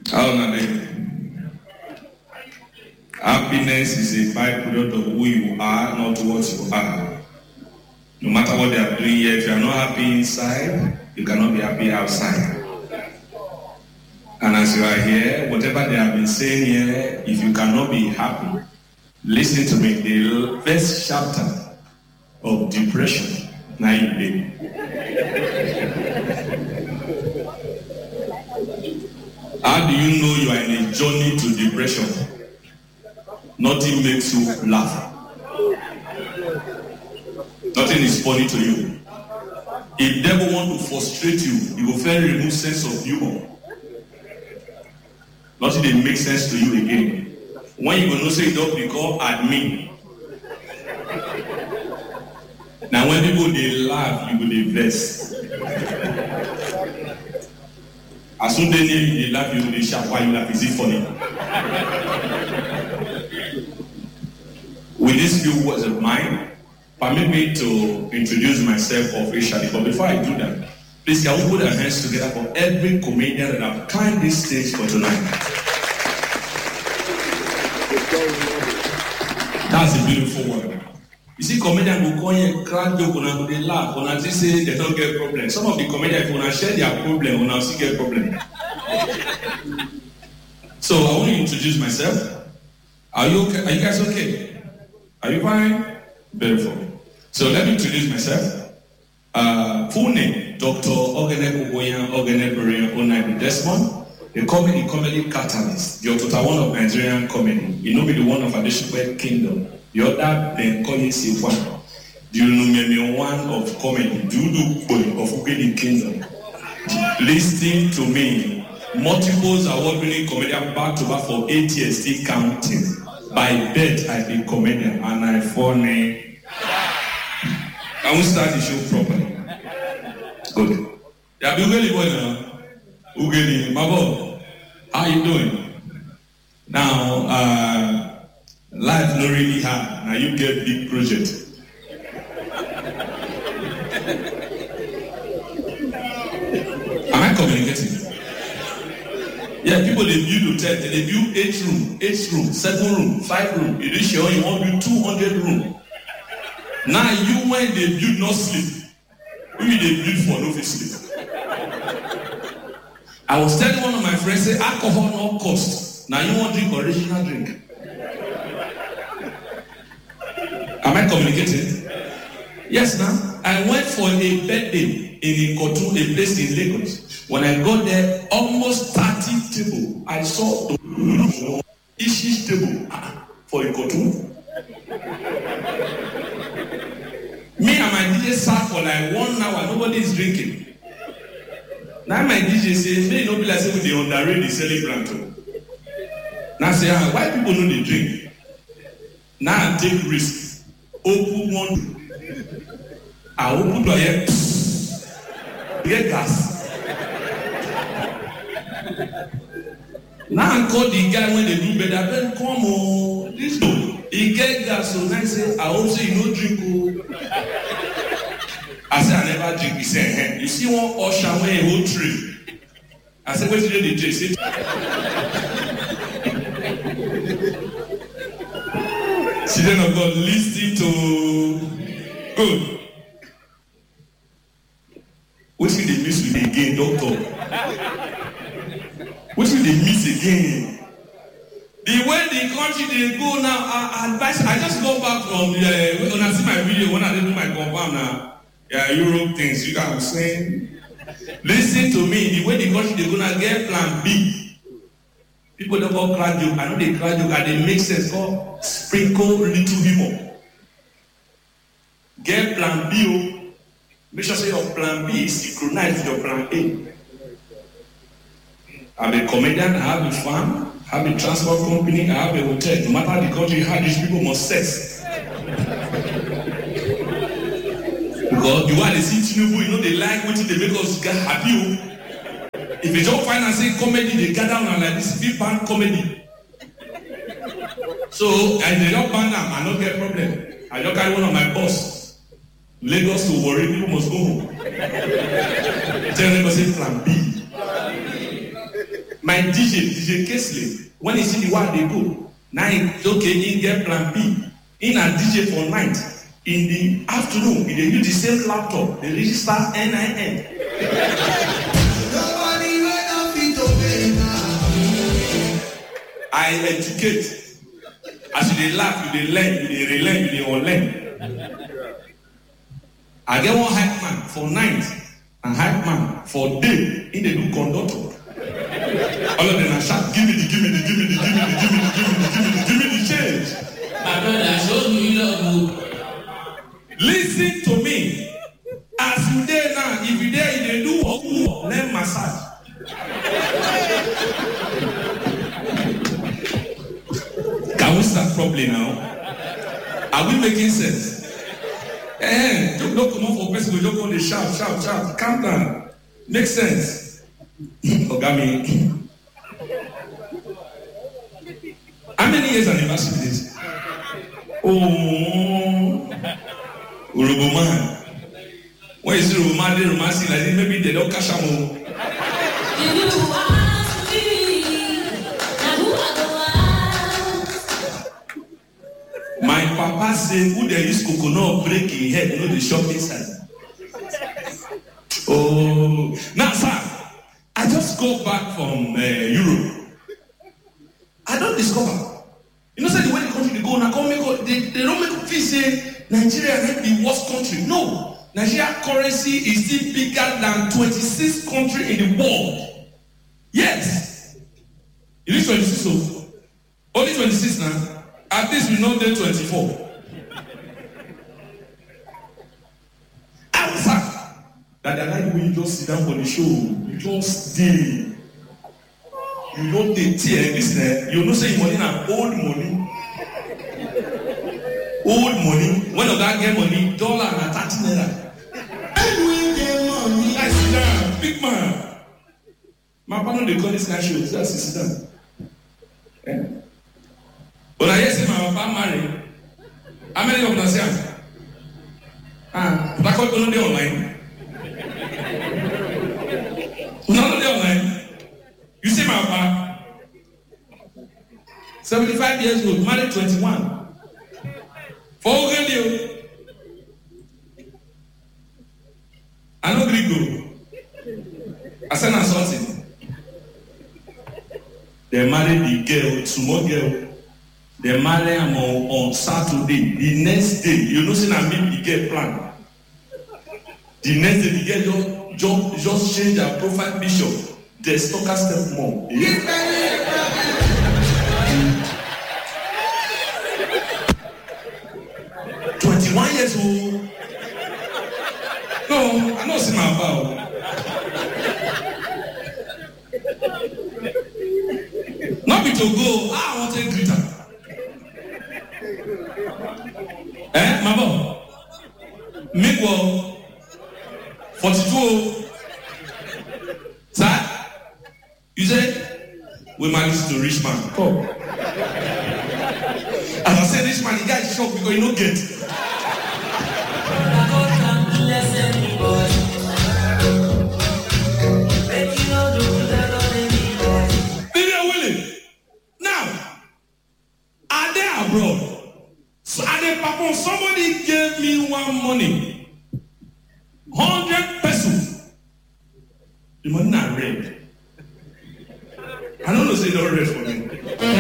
How are they? Happiness is a byproduct of who you are, not what you are. No matter what they are doing here, if you are not happy inside, you cannot be happy outside. And as you are here, whatever they have been saying here, if you cannot be happy, listen to me. The first chapter of depression, now you baby. How do you know you are in a journey to depression? Nothing makes you laugh. Nothing is funny to you. If devil want to frustrate you, he will first remove sense of humor. Nothing that makes sense to you again. When you will not say it up, become admin. Now when people they laugh, you will invest. As soon as they laugh, you will shout. Why you laugh? Is it funny? With these few words of mine, permit me to introduce myself officially. But before I do that, please can we put our hands together for every comedian that have climbed this stage for tonight. That's a beautiful one. You see, comedians will go here, crack joke, and they laugh, and they say they don't get problems. Some of the comedians will share their problem, and still get problem. So I want to introduce myself. Are you okay? Are you guys okay? Are you fine? Beautiful. So let me introduce myself. Full name, Dr. Ogene Kuboyan Ogene Burian Onaibu Desmond. The comedy catalyst. The total one of Nigerian comedy. You know me, the one of Adeshikwe Kingdom. The other, then calling Siwan. Do you know me, one of comedy? Do you do of Ugeni Kingdom? Listening to me, multiples award-winning comedian back to back for 8 years, still counting. By birth, I be comedian, and I funny. I will start the show properly. Good. Yeah, Ugeli boy now. Ugeli, Mabo, how you doing? Now, life not really hard. Now you get big project. Am I communicating? Yeah, people they build hotel, they build 8 room, 7 room, 5 room. You reach here, you want to build 200 room. Now you when they build not sleep, maybe they build for no sleep. I was telling one of my friends, say alcohol no cost. Now you want to drink original drink. Am I communicating? Yes, now I went for a birthday in Ikotu, a place in Lagos. When I got there, almost 30 tables. I saw each table for Ikotu. Me and my DJ sat for like 1 hour. Nobody is drinking. Now my DJ says, "May not be like say they underrate the celebrant." Now I say, why people know they drink? Now I take risk. Open one. I open the air. Get gas. Now I call the guy when they do better. Then come on, this one. He get gas, so I say, I also you no drink. I say I never drink. He say, hey, you see one usher when a whole tree. I said, where's the DJ? He say, children of God, listen to good. What will they miss with again, doctor? What will they miss again? The way the country they go now, I just go back from when I see my video, when I do my confirm now, Europe things, you can say, listen to me, the way the country they go now, get plan B. People don't go crack joke, I know they crack joke, and they make sense, go sprinkle little humor. Get plan B, make sure say your plan B is synchronized with your plan A. I'm a comedian, I have a farm, I have a transport company, I have a hotel. No matter the country, how these people must sex. Because the way they see Tinubu, you know they like what they make us get happy. If you don't find and say comedy, they gather on like this big band comedy. So, and they don't ban them, I don't get problem. I don't carry one of my boss. Lagos to worry, people must go home. Tell them to say plan B. My DJ Kesley, when he see the one they go, now it's okay, he get plan B. In a DJ for night. In the afternoon, they use the same laptop. They register NIN. I educate. As they laugh, they learn, they relearn, they unlearn. I get one hype man for night and hype man for day. In the do conductor. All of them are shout, give me the change. My brother, show me you love. Listen to me. As you there now, if you there, they do learn massage. Can we start properly now? Are we making sense? Don't come up for person who don't go to shout. Calm down. Makes sense. Ogami. How many years anniversary is? Oh, Uruguman. When you see Uruguman, like this, maybe they don't cash out. My papa say, who they use coconut break in head, you know the shop inside. Oh, now sir, I just go back from Europe. I don't discover. You know, say the way the country they go now, they don't make feel say Nigeria is the worst country. No, Nigeria currency is still bigger than 26 countries in the world. Yes, it is 26. So only 26 now. At least we know they're 24. Answer that the night when you just sit down for the show, you just stay. You don't take tear business. You don't say money now old money. Old money. When you get money, dollar and 30 naira. And we get money. I sit down, big man. My partner they call this kind of show. Just sit down. Yeah. When I hear say my papa marry, how many of them say? That call go no online. No online. You see my papa, 75 years old, married 21. For Ogelio. I know Grigo. I send her something. They married the girl, small girl. They marry him on Saturday. The next day, you know, say I make the girl plan. The next day, the girl just change her profile picture. The stalker step mom. 21 years old. No, I know see my about. Not be to go. I want to greet her. Mama, make well 42. Sir, you say we managed to rich man. Come. As I said, rich man, the guy is shocked because he don't get. Now, are they abroad? So at the papa, somebody gave me one money, 100 pesos. The money not red. I don't know say don't red for me.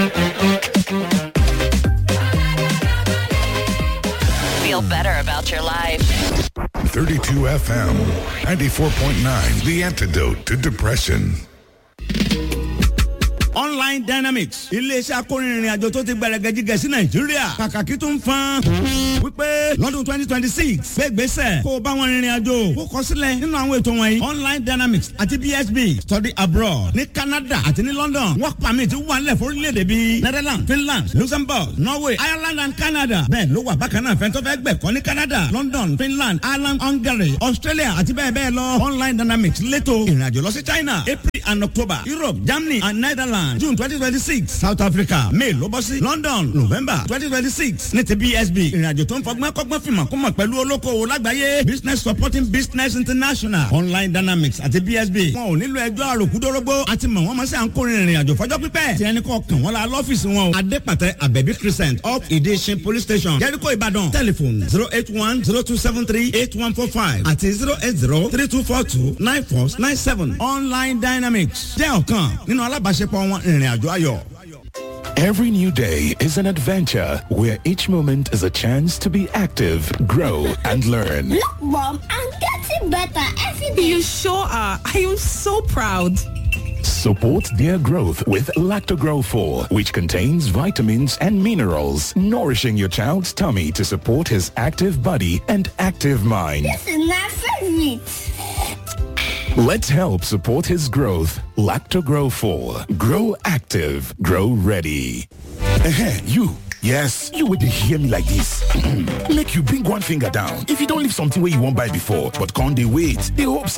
Feel better about your life. 32 FM, 94.9, the antidote to depression. Online Dynamics iléeṣẹ́ akórinrin àjò tó ti gbẹrẹgẹjigẹ sí Nàìjíríà kàkàkí tó ń fan wípé lọ́dún 2026 gbégbèsè kó o bá wọn rìnrìn àjò kó kọ sílẹ̀ nínú àwọn ètò wọ̀nyí Online Dynamics àti BSB study abroad ní Canada àti ní London work permit wà nílẹ̀ fórílẹ̀-èdè bíi Netherlands, Finland, Luxembourg, Norway, Ireland and Canada bẹ́ẹ̀ ló wà bákan náà fẹ́ntọ́ fẹ́ gbẹ̀kọ́ ní Canada, London, Finland, Ireland, Hungary, Australia àti bẹ́ẹ̀ bẹ́ẹ̀ lọ Online Dynamics létò ìrìnàjò lọ sí China April and October, Europe, Germany and Netherlands June 2026, South Africa May ló bọ́ sí London November 2026 ní ti BSB ìrìnàjò tó ń fọ fọgbọ́n kọ́gbọ́n fìmọ̀ kó mọ̀ pẹ̀lú olókoòwò lágbàáyé Business Supporting Business International Online Dynamics àti BSB. wọn ò nílò ẹjọ́ àròkúdórógbó àti mọ̀ wọ́n mọ̀ sí à ń kórìírin ìrìn àjò fọjọ́ pípẹ́. tí ẹni kọ́ kàn wọ́n la lọ́fíìsì wọn o. Adépàtẹ Abẹ́bí Crescent up Ìdíṣin Police Station Jericho Ìbàdàn. Telephone 08102738145 àti 08032429497. Online Dynamics jẹ́ ọ̀kan nínú alábàáṣepọ̀ wọn ìrìn àjò ayọ̀. Every new day is an adventure where each moment is a chance to be active, grow, and learn. Look, Mom, I'm getting better every day. You sure are. I am so proud. Support their growth with Lactogrow 4, which contains vitamins and minerals, nourishing your child's tummy to support his active body and active mind. This is my favorite. Let's help support his growth. Lactogrow 4. Grow active. Grow ready. You. Yes, you would hear me like this. Make you bring one finger down. If you don't leave something where you won't buy before, but can't they wait? They hope